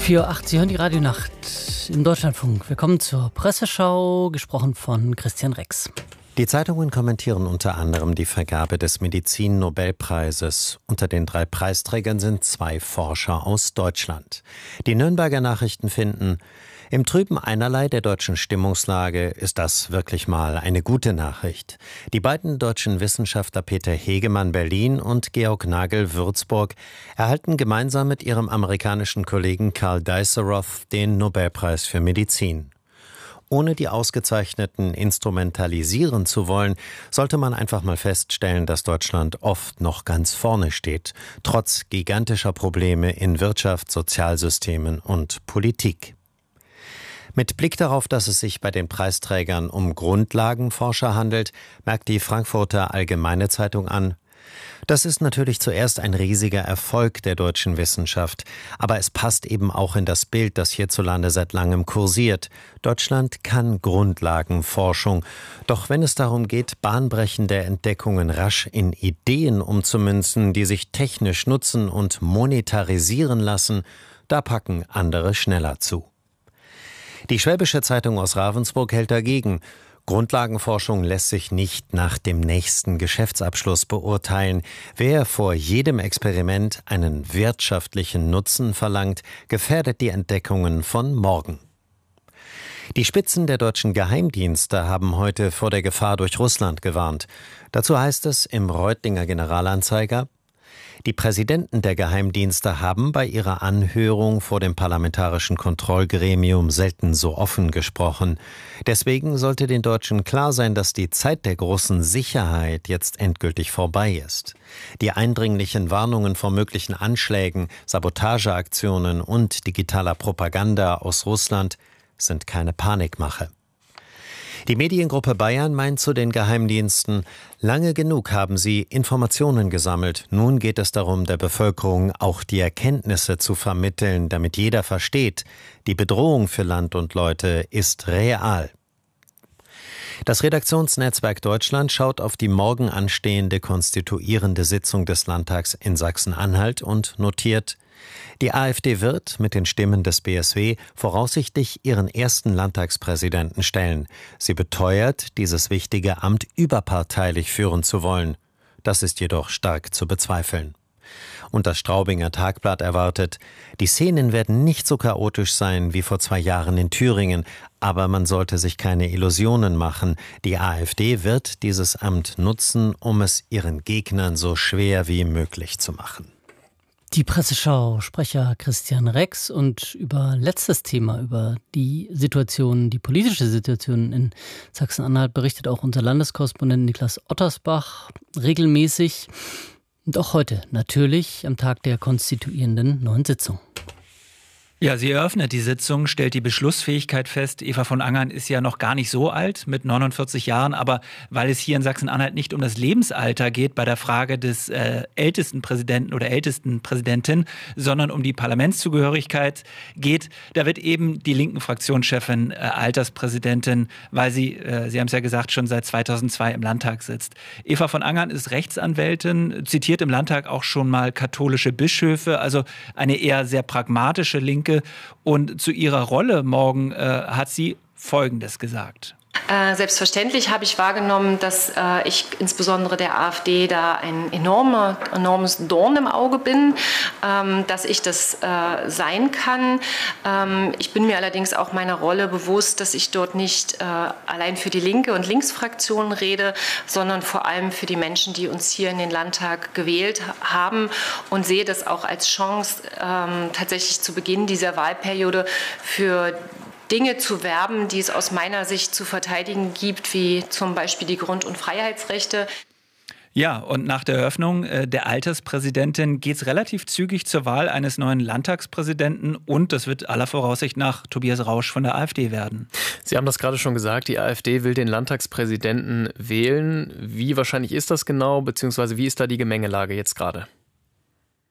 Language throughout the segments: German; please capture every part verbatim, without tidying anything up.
vier Uhr acht, Sie hören die Radionacht im Deutschlandfunk. Willkommen zur Presseschau, gesprochen von Christian Rex. Die Zeitungen kommentieren unter anderem die Vergabe des Medizin-Nobelpreises. Unter den drei Preisträgern sind zwei Forscher aus Deutschland. Die Nürnberger Nachrichten finden: Im Trüben Einerlei der deutschen Stimmungslage ist das wirklich mal eine gute Nachricht. Die beiden deutschen Wissenschaftler Peter Hegemann Berlin und Georg Nagel Würzburg erhalten gemeinsam mit ihrem amerikanischen Kollegen Karl Dies-Roth den Nobelpreis für Medizin. Ohne die Ausgezeichneten instrumentalisieren zu wollen, sollte man einfach mal feststellen, dass Deutschland oft noch ganz vorne steht, trotz gigantischer Probleme in Wirtschaft, Sozialsystemen und Politik. Mit Blick darauf, dass es sich bei den Preisträgern um Grundlagenforscher handelt, merkt die Frankfurter Allgemeine Zeitung an: Das ist natürlich zuerst ein riesiger Erfolg der deutschen Wissenschaft, aber es passt eben auch in das Bild, das hierzulande seit langem kursiert. Deutschland kann Grundlagenforschung, doch wenn es darum geht, bahnbrechende Entdeckungen rasch in Ideen umzumünzen, die sich technisch nutzen und monetarisieren lassen, da packen andere schneller zu. Die Schwäbische Zeitung aus Ravensburg hält dagegen: Grundlagenforschung lässt sich nicht nach dem nächsten Geschäftsabschluss beurteilen. Wer vor jedem Experiment einen wirtschaftlichen Nutzen verlangt, gefährdet die Entdeckungen von morgen. Die Spitzen der deutschen Geheimdienste haben heute vor der Gefahr durch Russland gewarnt. Dazu heißt es im Reutlinger Generalanzeiger: Die Präsidenten der Geheimdienste haben bei ihrer Anhörung vor dem Parlamentarischen Kontrollgremium selten so offen gesprochen. Deswegen sollte den Deutschen klar sein, dass die Zeit der großen Sicherheit jetzt endgültig vorbei ist. Die eindringlichen Warnungen vor möglichen Anschlägen, Sabotageaktionen und digitaler Propaganda aus Russland sind keine Panikmache. Die Mediengruppe Bayern meint zu den Geheimdiensten: Lange genug haben sie Informationen gesammelt. Nun geht es darum, der Bevölkerung auch die Erkenntnisse zu vermitteln, damit jeder versteht, die Bedrohung für Land und Leute ist real. Das Redaktionsnetzwerk Deutschland schaut auf die morgen anstehende konstituierende Sitzung des Landtags in Sachsen-Anhalt und notiert: Die AfD wird mit den Stimmen des B S W voraussichtlich ihren ersten Landtagspräsidenten stellen. Sie beteuert, dieses wichtige Amt überparteilich führen zu wollen. Das ist jedoch stark zu bezweifeln. Und das Straubinger Tagblatt erwartet: Die Szenen werden nicht so chaotisch sein wie vor zwei Jahren in Thüringen, aber man sollte sich keine Illusionen machen. Die AfD wird dieses Amt nutzen, um es ihren Gegnern so schwer wie möglich zu machen. Die Presseschau, Sprecher Christian Rex, und über letztes Thema, über die Situation, die politische Situation in Sachsen-Anhalt berichtet auch unser Landeskorrespondent Niklas Ottersbach regelmäßig. Und auch heute natürlich am Tag der konstituierenden neuen Sitzung. Ja, sie eröffnet die Sitzung, stellt die Beschlussfähigkeit fest. Eva von Angern ist ja noch gar nicht so alt, mit neunundvierzig Jahren, aber weil es hier in Sachsen-Anhalt nicht um das Lebensalter geht bei der Frage des äh, ältesten Präsidenten oder ältesten Präsidentin, sondern um die Parlamentszugehörigkeit geht, da wird eben die linken Fraktionschefin äh, Alterspräsidentin, weil sie, äh, Sie haben es ja gesagt, schon seit zweitausendzwei im Landtag sitzt. Eva von Angern ist Rechtsanwältin, zitiert im Landtag auch schon mal katholische Bischöfe, also eine eher sehr pragmatische Linke. Und zu ihrer Rolle morgen äh, hat sie Folgendes gesagt. Äh, selbstverständlich habe ich wahrgenommen, dass äh, ich insbesondere der AfD da ein enorme, enormes Dorn im Auge bin, ähm, dass ich das äh, sein kann. Ähm, ich bin mir allerdings auch meiner Rolle bewusst, dass ich dort nicht äh, allein für die Linke und Linksfraktion rede, sondern vor allem für die Menschen, die uns hier in den Landtag gewählt haben, und sehe das auch als Chance, ähm, tatsächlich zu Beginn dieser Wahlperiode für Dinge zu werben, die es aus meiner Sicht zu verteidigen gibt, wie zum Beispiel die Grund- und Freiheitsrechte. Ja, und nach der Eröffnung äh, der Alterspräsidentin geht es relativ zügig zur Wahl eines neuen Landtagspräsidenten, und das wird aller Voraussicht nach Tobias Rausch von der AfD werden. Sie haben das gerade schon gesagt, die AfD will den Landtagspräsidenten wählen. Wie wahrscheinlich ist das genau, beziehungsweise wie ist da die Gemengelage jetzt gerade?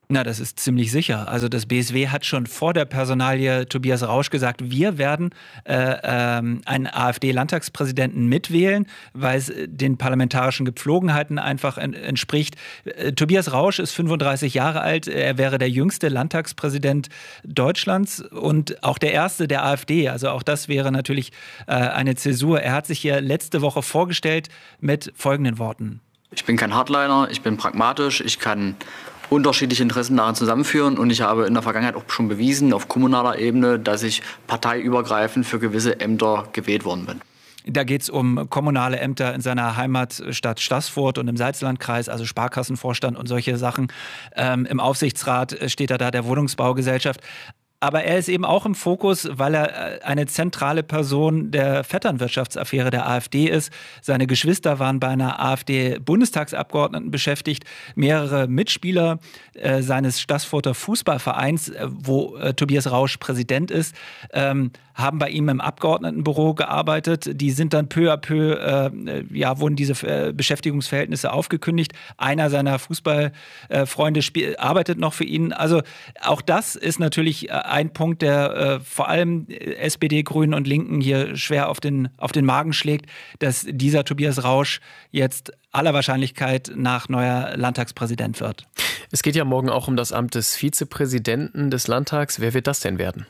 Na, das ist ziemlich sicher. Also das B S W hat schon vor der Personalie Tobias Rausch gesagt, wir werden äh, ähm, einen AfD-Landtagspräsidenten mitwählen, weil es den parlamentarischen Gepflogenheiten einfach en- entspricht. Äh, Tobias Rausch ist fünfunddreißig Jahre alt, er wäre der jüngste Landtagspräsident Deutschlands und auch der erste der AfD. Also auch das wäre natürlich äh, eine Zäsur. Er hat sich hier letzte Woche vorgestellt mit folgenden Worten. Ich bin kein Hardliner, ich bin pragmatisch, ich kann unterschiedliche Interessen daran zusammenführen und ich habe in der Vergangenheit auch schon bewiesen, auf kommunaler Ebene, dass ich parteiübergreifend für gewisse Ämter gewählt worden bin. Da geht es um kommunale Ämter in seiner Heimatstadt Staßfurt und im Salzlandkreis, also Sparkassenvorstand und solche Sachen. Ähm, im Aufsichtsrat steht er da der Wohnungsbaugesellschaft. Aber er ist eben auch im Fokus, weil er eine zentrale Person der Vetternwirtschaftsaffäre der AfD ist. Seine Geschwister waren bei einer AfD-Bundestagsabgeordneten beschäftigt. Mehrere Mitspieler äh, seines Staßfurter Fußballvereins, äh, wo äh, Tobias Rausch Präsident ist, ähm, haben bei ihm im Abgeordnetenbüro gearbeitet. Die sind dann peu à peu, äh, ja, wurden diese äh, Beschäftigungsverhältnisse aufgekündigt. Einer seiner Fußballfreunde äh, arbeitet noch für ihn. Also auch das ist natürlich äh, ein Punkt, der äh, vor allem S P D, Grünen und Linken hier schwer auf den, auf den Magen schlägt, dass dieser Tobias Rausch jetzt aller Wahrscheinlichkeit nach neuer Landtagspräsident wird. Es geht ja morgen auch um das Amt des Vizepräsidenten des Landtags. Wer wird das denn werden?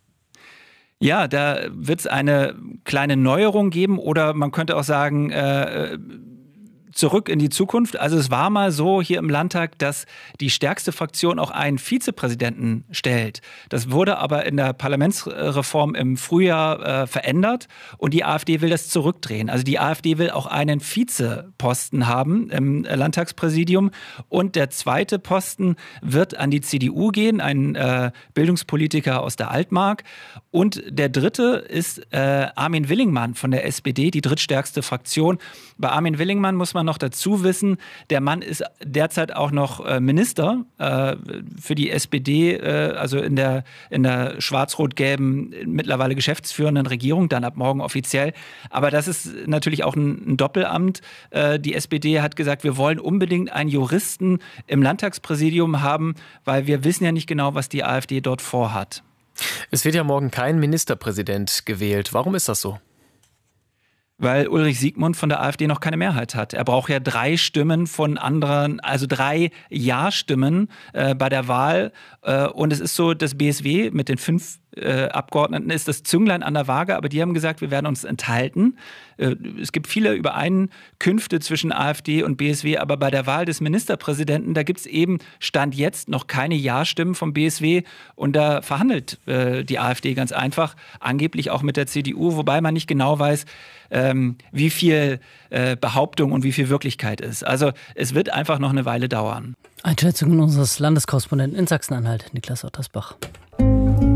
Ja, da wird es eine kleine Neuerung geben oder man könnte auch sagen, äh, zurück in die Zukunft. Also es war mal so hier im Landtag, dass die stärkste Fraktion auch einen Vizepräsidenten stellt. Das wurde aber in der Parlamentsreform im Frühjahr äh, verändert und die AfD will das zurückdrehen. Also die AfD will auch einen Vizeposten haben im Landtagspräsidium und der zweite Posten wird an die C D U gehen, ein äh, Bildungspolitiker aus der Altmark. Und der dritte ist äh, Armin Willingmann von der S P D, die drittstärkste Fraktion. Bei Armin Willingmann muss man noch dazu wissen, der Mann ist derzeit auch noch äh, Minister äh, für die S P D, äh, also in der, in der schwarz-rot-gelben, mittlerweile geschäftsführenden Regierung, dann ab morgen offiziell. Aber das ist natürlich auch ein, ein Doppelamt. Äh, die S P D hat gesagt, wir wollen unbedingt einen Juristen im Landtagspräsidium haben, weil wir wissen ja nicht genau, was die AfD dort vorhat. Es wird ja morgen kein Ministerpräsident gewählt. Warum ist das so? Weil Ulrich Siegmund von der AfD noch keine Mehrheit hat. Er braucht ja drei Stimmen von anderen, also drei Ja-Stimmen äh, bei der Wahl. Äh, und es ist so, das B S W mit den fünf äh, Abgeordneten ist das Zünglein an der Waage, aber die haben gesagt, wir werden uns enthalten. Äh, es gibt viele Übereinkünfte zwischen AfD und B S W, aber bei der Wahl des Ministerpräsidenten, da gibt es eben Stand jetzt noch keine Ja-Stimmen vom B S W und da verhandelt äh, die AfD ganz einfach, angeblich auch mit der C D U, wobei man nicht genau weiß, ähm, wie viel äh, Behauptung und wie viel Wirklichkeit ist. Also es wird einfach noch eine Weile dauern. Einschätzungen unseres Landeskorrespondenten in Sachsen-Anhalt, Niklas Ottersbach.